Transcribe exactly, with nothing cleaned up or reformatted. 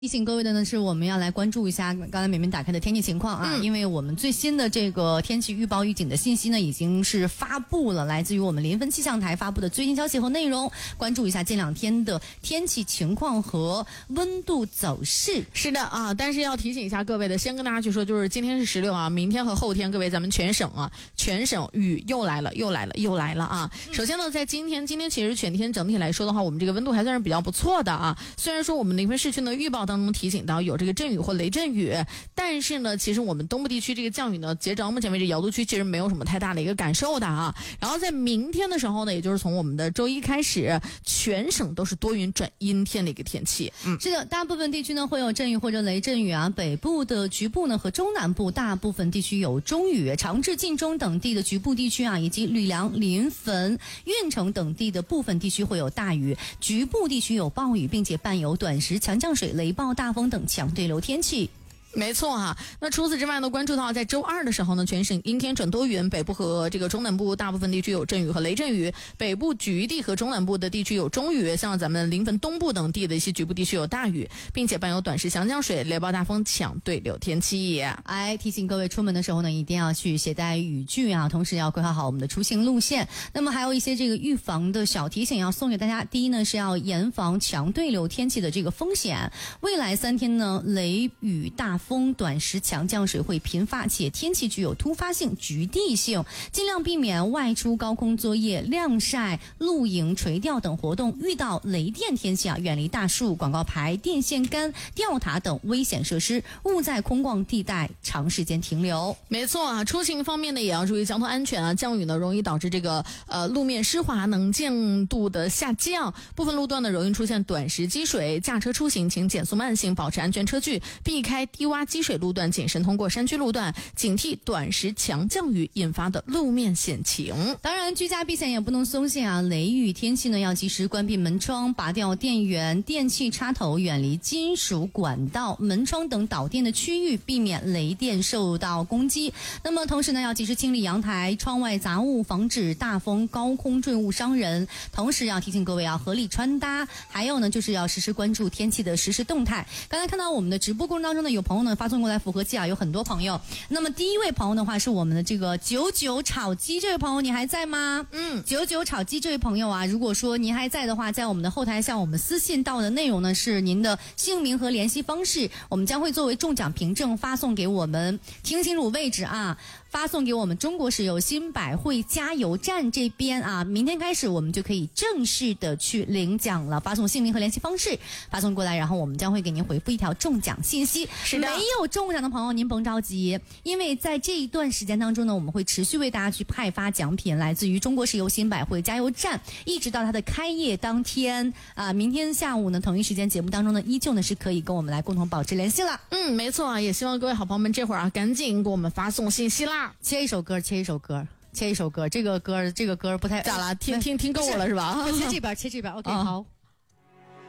提醒各位的呢是，我们要来关注一下刚才美美打开的天气情况啊、嗯，因为我们最新的这个天气预报预警的信息呢，已经是发布了，来自于我们临汾气象台发布的最新消息和内容，关注一下近两天的天气情况和温度走势。 是的啊，但是要提醒一下各位的，先跟大家去说，就是今天是十六啊，明天和后天，各位咱们全省啊，全省雨又来了，又来了，又来了啊！嗯、首先呢，在今天，今天其实全天整体来说的话，我们这个温度还算是比较不错的啊。虽然说我们临汾市区的预报当中提醒到有这个阵雨或雷阵雨，但是呢，其实我们东部地区这个降雨呢，截止到目前为止，瑶都区其实没有什么太大的一个感受的啊。然后在明天的时候呢，也就是从我们的周一开始，全省都是多云转阴天的一个天气。 嗯，是的，大部分地区呢会有阵雨或者雷阵雨啊，北部的局部呢和中南部大部分地区有中雨，长治、晋中等地的局部地区啊，以及吕梁、临汾、运城等地的部分地区会有大雨，局部地区有暴雨，并且伴有短时强降水、雷暴、大风等强对流天气。 没错哈、啊，那除此之外呢，关注到在周二的时候呢，全省阴天转多云，北部和这个中南部大部分地区有阵雨和雷阵雨，北部局地和中南部的地区有中雨，像咱们临汾东部等地的一些局部地区有大雨，并且伴有短时强降水、雷暴大风强对流天气。 哎，提醒各位出门的时候呢，一定要去携带雨具啊，同时要规划好我们的出行路线。那么还有一些这个预防的小提醒要送给大家，第一呢是要严防强对流天气的这个风险。未来三天呢，雷雨大风短时强降水会频发，且天气具有突发性、局地性，尽量避免外出高空作业、晾晒、露营、垂钓等活动。遇到雷电天气啊，远离大树、广告牌、电线杆、吊塔等危险设施，勿在空旷地带长时间停留。 没错啊，出行方面呢也要注意交通安全啊。降雨呢容易导致这个呃路面湿滑、能见度的下降，部分路段呢容易出现短时积水，驾车出行请减速慢行，保持安全车距，避开低洼积水路段，谨慎通过山区路段，警惕短时强降雨引发的路面险情。 当然，居家避险也不能松懈啊！雷雨天气呢，要及时关闭门窗，拔掉电源、电器插头，远离金属管道、门窗等导电的区域，避免雷电受到攻击。那么，同时呢，要及时清理阳台、窗外杂物，防止大风高空坠物伤人。同时要提醒各位要合理穿搭，还有呢，就是要时时关注天气的实时动态。刚才看到我们的直播过程当中呢，有朋友呢发送过来符合季啊，有很多朋友。那么第一位朋友的话是我们的这个九九炒鸡，这位朋友你还在吗？嗯，九九炒鸡这位朋友啊，如果说您还在的话，在我们的后台向我们私信到的内容呢是您的姓名和联系方式，我们将会作为中奖凭证发送给我们，听清楚位置啊。发送给我们中国石油新百汇加油站这边啊，明天开始我们就可以正式的去领奖了。发送姓名和联系方式发送过来，然后我们将会给您回复一条中奖信息。 是的， 没有中奖的朋友您甭着急，因为在这一段时间当中呢，我们会持续为大家去派发奖品，来自于中国石油新百汇加油站，一直到它的开业当天啊，明天下午呢同一时间节目当中呢，依旧呢是可以跟我们来共同保持联系了。 嗯，没错啊，也希望各位好朋友们这会儿啊赶紧给我们发送信息啦。 切一首歌，切一首歌，切一首歌，这个歌，这个歌不太咋了？听听听够了是吧？ 切这边，切这边。OK，、哦、好。